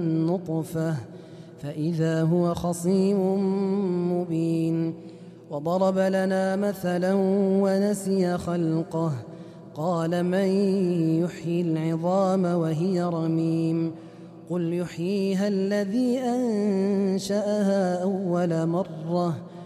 نطفة فإذا هو خصيم مبين وضرب لنا مثلا ونسي خلقه قال من يحيي العظام وهي رميم قل يحييها الذي أنشأها أول مرة